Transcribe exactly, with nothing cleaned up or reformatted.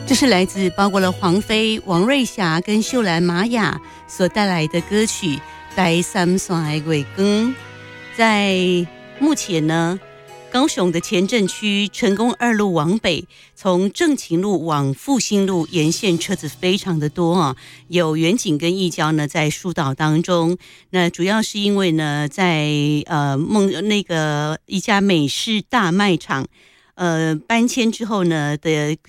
这是来自包括了黄飞、王瑞霞跟秀兰玛雅所带来的歌曲《第三线的月光》。在目前呢，高雄的前镇区成功二路往北，从正勤路往复兴路沿线车子非常的多啊，有远景跟义交呢在疏导当中。那主要是因为呢，在呃梦那个一家美式大卖场。呃，搬迁之后呢的